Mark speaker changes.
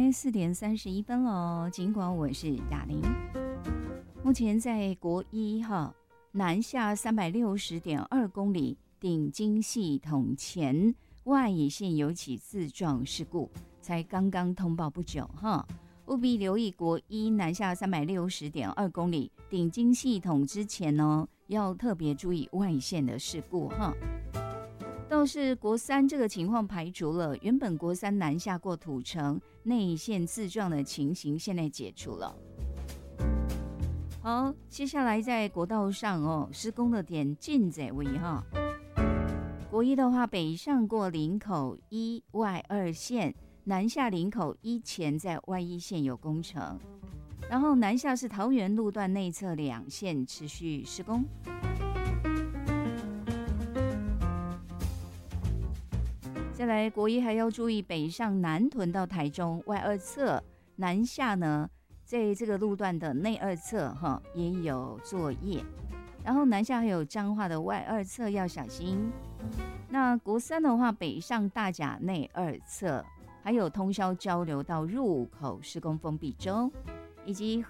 Speaker 1: 在4:31喽。尽管我是雅玲，目前在国一南下360.2公里顶经系统前外线有起自撞事故，才刚刚通报不久务必留意国一南下360.2公里顶经系统之前呢，要特别注意外线的事故倒是国三这个情况排除了，原本国三南下过土城内线自撞的情形，现在解除了。好，接下来在国道上施工的点近在位国一的话，北上过林口一外二线，南下林口一前在外一线有工程，然后南下是桃园路段内侧2线持续施工。再来，国一还要注意北上南屯到台中外二侧，南下呢，在这个路段的内二侧也有作业，然后南下还有彰化的外二侧要小心。那国三的话，北上大甲内二侧，还有通霄交流道入口施工封闭中，以及